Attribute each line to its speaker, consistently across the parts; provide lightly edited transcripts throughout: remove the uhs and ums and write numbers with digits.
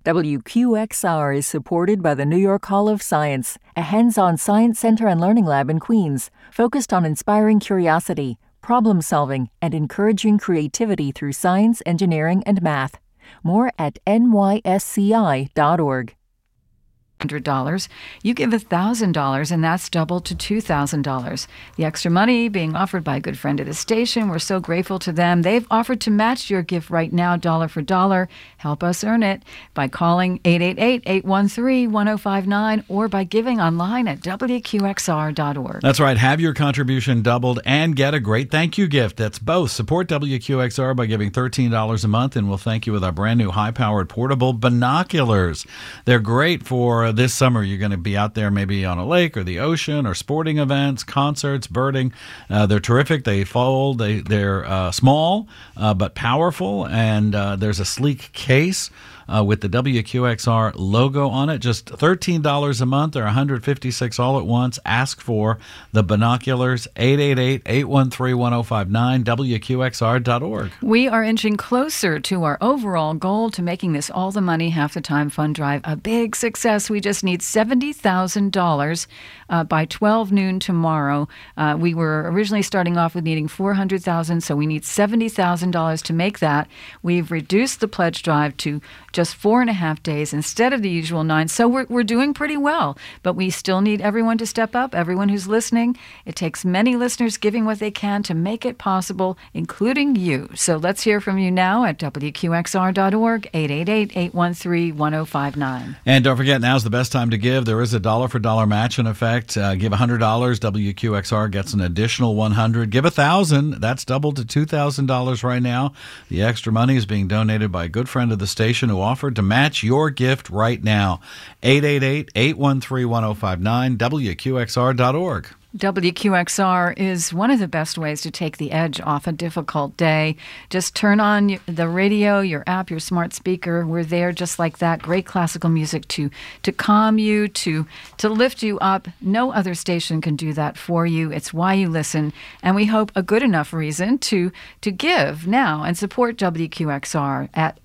Speaker 1: WQXR is supported by the New York Hall of Science, a hands-on science center and learning lab in Queens, focused on inspiring curiosity, problem-solving, and encouraging creativity through science, engineering, and math. More at nysci.org.
Speaker 2: $100, you give $1,000, and that's doubled to $2,000. The extra money being offered by a good friend of the station. We're so grateful to them. They've offered to match your gift right now, dollar for dollar. Help us earn it by calling 888-813-1059 or by giving online at WQXR.org.
Speaker 3: That's right. Have your contribution doubled and get a great thank you gift. That's both. Support WQXR by giving $13 a month, and we'll thank you with our brand new high-powered portable binoculars. They're great for this summer. You're going to be out there maybe on a lake or the ocean or sporting events, concerts, birding. They're terrific. They fold. They're small but powerful, and there's a sleek case with the WQXR logo on it. Just $13 a month or $156 all at once. Ask for the binoculars. 888-813-1059, WQXR.org.
Speaker 2: We are inching closer to our overall goal to making this All the Money, Half the Time fund drive a big success. We just need $70,000 by 12 noon tomorrow. We were originally starting off with needing $400,000, so we need $70,000 to make that. We've reduced the pledge drive to just 4.5 days instead of the usual 9. So we're doing pretty well, but we still need everyone to step up, everyone who's listening. It takes many listeners giving what they can to make it possible, including you. So let's hear from you now at WQXR.org, 888-813-1059.
Speaker 3: And don't forget, now's the best time to give. There is a dollar-for-dollar match in effect. Give $100, WQXR gets an additional $100. Give $1,000, that's doubled to $2,000 right now. The extra money is being donated by a good friend of the station who offered to match your gift right now. 888-813-1059, WQXR.org.
Speaker 2: WQXR is one of the best ways to take the edge off a difficult day. Just turn on the radio, your app, your smart speaker. We're there just like that. Great classical music to calm you, to lift you up. No other station can do that for you. It's why you listen. And we hope a good enough reason to give now and support WQXR at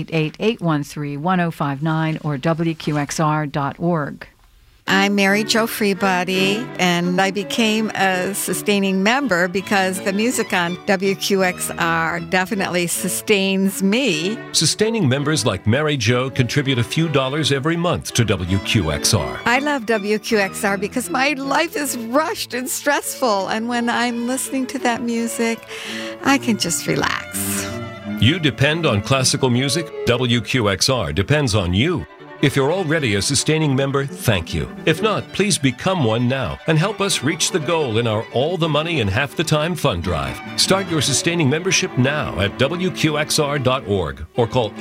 Speaker 2: 888-813-1059 or WQXR.org.
Speaker 4: I'm Mary Jo Freebody, and I became a sustaining member because the music on WQXR definitely sustains me.
Speaker 5: Sustaining members like Mary Jo contribute a few dollars every month to WQXR.
Speaker 4: I love WQXR because my life is rushed and stressful, and when I'm listening to that music, I can just relax.
Speaker 5: You depend on classical music? WQXR depends on you. If you're already a sustaining member, thank you. If not, please become one now and help us reach the goal in our All the Money and Half the Time fund drive. Start your sustaining membership now at WQXR.org or call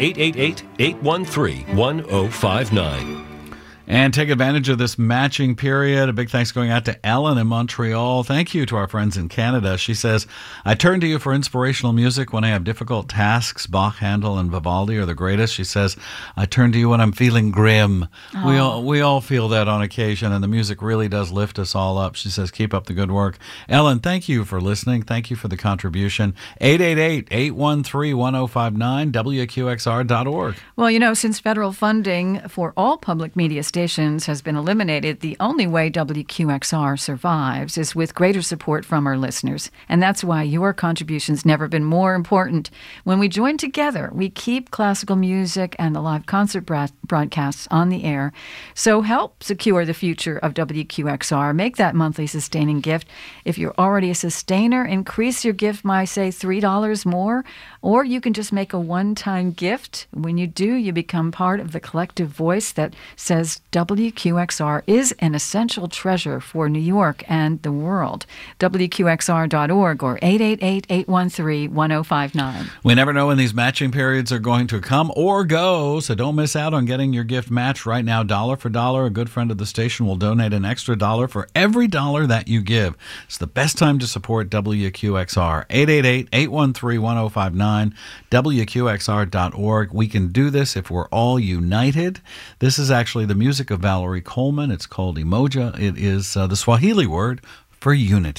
Speaker 5: 888-813-1059.
Speaker 3: And take advantage of this matching period. A big thanks going out to Ellen in Montreal. Thank you to our friends in Canada. She says, I turn to you for inspirational music when I have difficult tasks. Bach, Handel, and Vivaldi are the greatest. She says, I turn to you when I'm feeling grim. We all feel that on occasion, and the music really does lift us all up. She says, keep up the good work. Ellen, thank you for listening. Thank you for the contribution. 888-813-1059, WQXR.org.
Speaker 2: Well, since federal funding for all public media stations has been eliminated, the only way WQXR survives is with greater support from our listeners. And that's why your contribution's never been more important. When we join together, we keep classical music and the live concert broadcasts on the air. So help secure the future of WQXR. Make that monthly sustaining gift. If you're already a sustainer, increase your gift by, say, $3 more. Or you can just make a one-time gift. When you do, you become part of the collective voice that says WQXR is an essential treasure for New York and the world. WQXR.org or 888-813-1059.
Speaker 3: We never know when these matching periods are going to come or go, so don't miss out on getting your gift matched right now. Dollar for dollar, a good friend of the station will donate an extra dollar for every dollar that you give. It's the best time to support WQXR. 888-813-1059, WQXR.org. We can do this if we're all united. This is actually the music of Valerie Coleman. It's called Emoja. It is the Swahili word for unity.